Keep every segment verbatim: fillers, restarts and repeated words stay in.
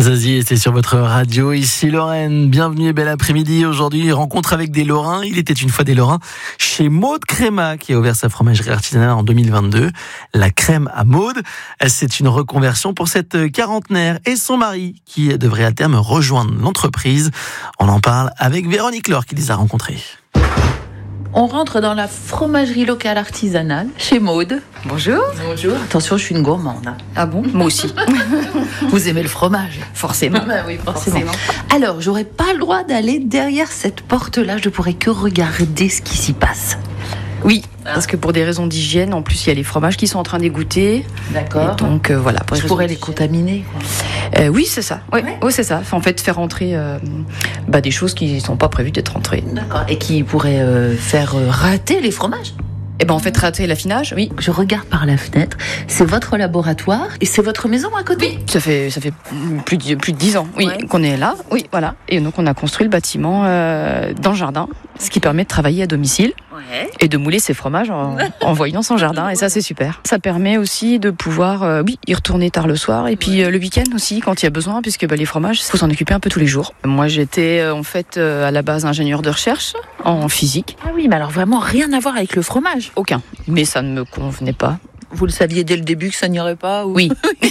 Zazie, c'est sur votre radio, ici Lorraine. Bienvenue et bel après-midi. Aujourd'hui, rencontre avec des Lorrains. Il était une fois des Lorrains chez Maud Créma qui a ouvert sa fromagerie artisanale en deux mille vingt-deux. La crème à Maud, c'est une reconversion pour cette quarantenaire et son mari qui devrait à terme rejoindre l'entreprise. On en parle avec Véronique Laure qui les a rencontrés. On rentre dans la fromagerie locale artisanale chez Maud. Bonjour. Bonjour. Attention, je suis une gourmande. Ah bon ? Moi aussi. Vous aimez le fromage ? Forcément. Bah oui, forcément. forcément. Alors, j'aurais pas le droit d'aller derrière cette porte-là. Je pourrais que regarder ce qui s'y passe. Oui, parce que pour des raisons d'hygiène, en plus il y a les fromages qui sont en train d'égoutter. D'accord. Et donc euh, voilà. Pour Je pourrais les contaminer, quoi. Euh, oui, c'est ça. Oui, Ouais. oui, c'est ça. En fait, faire rentrer euh, bah, des choses qui ne sont pas prévues d'être rentrées. D'accord. Et qui pourraient euh, faire euh, rater les fromages. Et ben en fait, rater l'affinage, oui. Je regarde par la fenêtre. C'est votre laboratoire et c'est votre maison à côté. Ça fait, ça fait plus de, plus de dix ans oui, Ouais. qu'on est là. Oui, voilà. Et donc on a construit le bâtiment euh, dans le jardin, ce qui permet de travailler à domicile. Ouais. Et de mouler ses fromages en, en voyant son jardin, et ça c'est super. Ça permet aussi de pouvoir, euh, oui, y retourner tard le soir, et puis euh, le week-end aussi quand il y a besoin, puisque bah, les fromages, il faut s'en occuper un peu tous les jours. Moi j'étais euh, en fait euh, à la base ingénieur de recherche en physique. Ah oui, mais alors vraiment rien à voir avec le fromage. Aucun, mais ça ne me convenait pas. Vous le saviez dès le début que ça n'irait pas ou... Oui.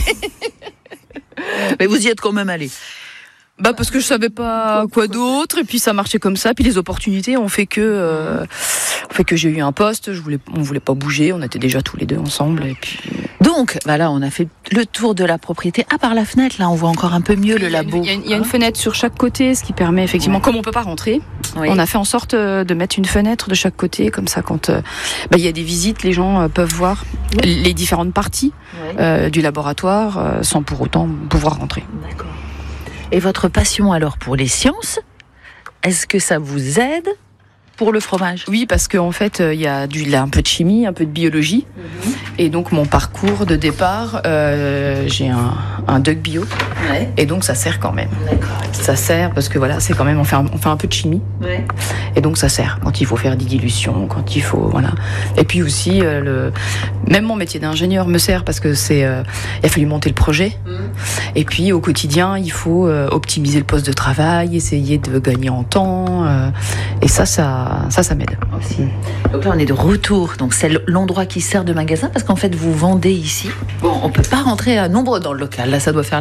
Mais vous y êtes quand même allé. Bah parce que je savais pas quoi d'autre, et puis ça marchait comme ça, puis les opportunités ont fait que euh, ont fait que j'ai eu un poste. Je voulais, on voulait pas bouger, on était déjà tous les deux ensemble, et puis. Donc, bah là, on a fait le tour de la propriété. Ah, par la fenêtre, là, on voit encore un peu mieux le labo. Il y a une, il y a une fenêtre sur chaque côté, ce qui permet effectivement, Ouais. comme on peut pas rentrer, Oui. on a fait en sorte euh, de mettre une fenêtre de chaque côté, comme ça, quand euh, bah, il y a des visites, les gens euh, peuvent voir Oui. les différentes parties Ouais. euh, du laboratoire, euh, sans pour autant pouvoir rentrer. D'accord. Et votre passion alors pour les sciences, est-ce que ça vous aide pour le fromage ? Oui, parce qu'en en fait, il y a du, là, un peu de chimie, un peu de biologie. Mm-hmm. Et donc, mon parcours de départ, euh, j'ai un, un doc bio. Ouais. Et donc, ça sert quand même. D'accord. Ça sert parce que voilà, c'est quand même, on fait un, on fait un peu de chimie. Ouais. Et donc, ça sert quand il faut faire des dilutions, quand il faut, voilà. Et puis aussi, euh, le, même mon métier d'ingénieur me sert parce que c'est, euh, il a fallu monter le projet. Mm. Et puis, au quotidien, il faut euh, optimiser le poste de travail, essayer de gagner en temps. Euh, et ça, ça, ça, ça m'aide. Aussi. Donc là, on est de retour. Donc c'est l'endroit qui sert de magasin parce qu'en fait, vous vendez ici. Bon, on peut pas rentrer à nombre dans le local. Là, ça doit faire